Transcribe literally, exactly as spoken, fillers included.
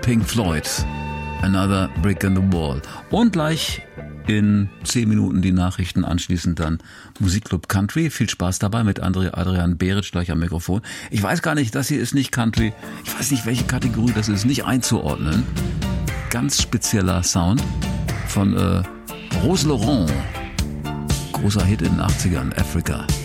Pink Floyd, Another Brick in the Wall. Und gleich in zehn Minuten die Nachrichten, anschließend dann Musikclub Country. Viel Spaß dabei mit André Adrian Beritsch gleich am Mikrofon. Ich weiß gar nicht, das hier ist nicht Country. Ich weiß nicht, welche Kategorie das ist, nicht einzuordnen. Ganz spezieller Sound von äh, Rose Laurent. Großer Hit in den achtzigern, Africa.